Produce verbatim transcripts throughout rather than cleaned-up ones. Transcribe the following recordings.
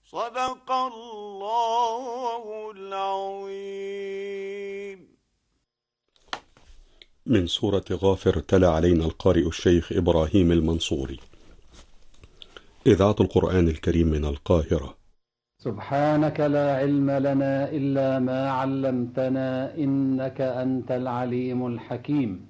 صدق الله العظيم. من سورة غافر تلا علينا القارئ الشيخ إبراهيم المنصوري. إذاعة القرآن الكريم من القاهرة. سبحانك لا علم لنا إلا ما علمتنا إنك أنت العليم الحكيم.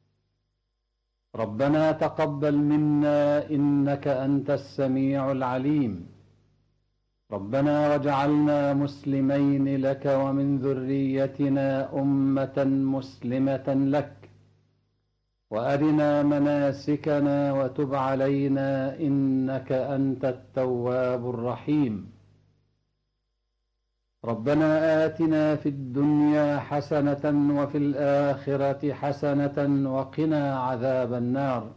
ربنا تقبل منا إنك أنت السميع العليم. ربنا واجعلنا مسلمين لك ومن ذريتنا أمة مسلمة لك، وأرنا مناسكنا وتب علينا إنك أنت التواب الرحيم. ربنا آتنا في الدنيا حسنة وفي الآخرة حسنة وقنا عذاب النار.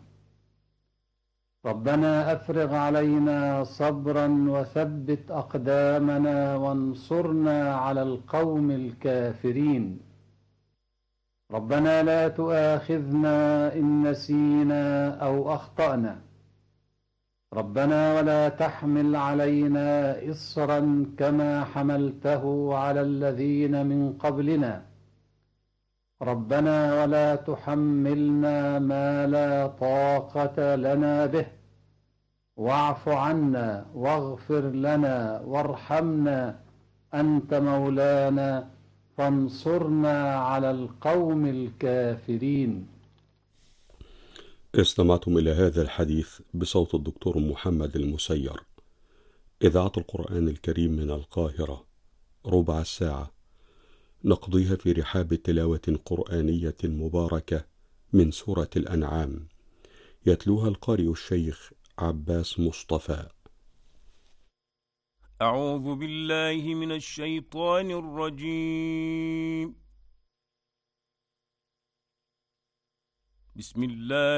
ربنا أفرغ علينا صبرا وثبت أقدامنا وانصرنا على القوم الكافرين. ربنا لا تؤاخذنا إن نسينا أو أخطأنا. ربنا ولا تحمل علينا إصرا كما حملته على الذين من قبلنا. ربنا ولا تحملنا ما لا طاقة لنا به، واعف عنا واغفر لنا وارحمنا أنت مولانا فانصرنا على القوم الكافرين. استمعتم إلى هذا الحديث بصوت الدكتور محمد المسير. إذاعة القرآن الكريم من القاهرة، ربع الساعة نقضيها في رحاب تلاوة قرآنية مباركة من سورة الأنعام، يتلوها القارئ الشيخ عباس مصطفى. أعوذ بالله من الشيطان الرجيم. بسم الله